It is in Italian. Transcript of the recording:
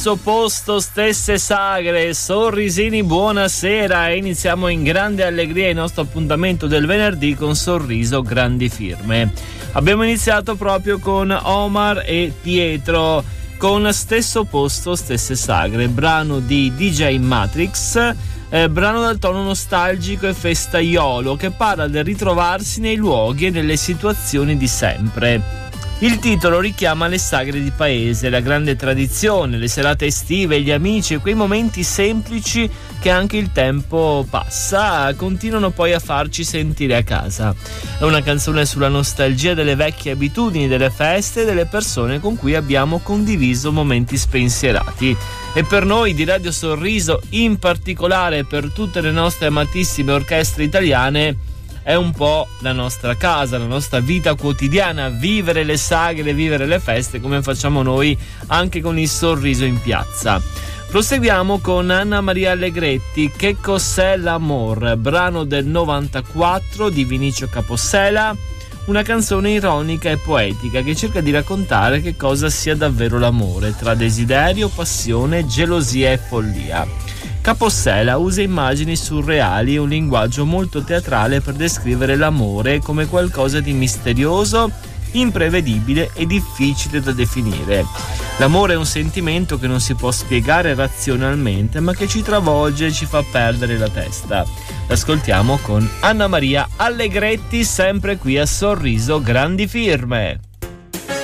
Posto, stesse sagre, Sorrisini, buonasera. E iniziamo in grande allegria il nostro appuntamento del venerdì con Sorriso grandi firme. Abbiamo iniziato proprio con Omar e Pietro con Stesso Posto, Stesse Sagre, brano di DJ Matrix, brano dal tono nostalgico e festaiolo che parla del ritrovarsi nei luoghi e nelle situazioni di sempre. Il titolo richiama le sagre di paese, la grande tradizione, le serate estive, gli amici e quei momenti semplici che anche il tempo passa continuano poi a farci sentire a casa. È una canzone sulla nostalgia delle vecchie abitudini, delle feste e delle persone con cui abbiamo condiviso momenti spensierati. E per noi di Radio Sorriso, in particolare per tutte le nostre amatissime orchestre italiane, è un po' la nostra casa, la nostra vita quotidiana, vivere le sagre, vivere le feste come facciamo noi anche con il Sorriso in piazza. Proseguiamo con Anna Maria Allegretti, Che cos'è l'amor, brano del 94 di Vinicio Capossela, una canzone ironica e poetica che cerca di raccontare che cosa sia davvero l'amore, tra desiderio, passione, gelosia e follia. Capossela usa immagini surreali e un linguaggio molto teatrale per descrivere l'amore come qualcosa di misterioso, imprevedibile e difficile da definire. L'amore è un sentimento che non si può spiegare razionalmente, ma che ci travolge e ci fa perdere la testa. L'ascoltiamo con Anna Maria Allegretti, sempre qui a Sorriso grandi firme.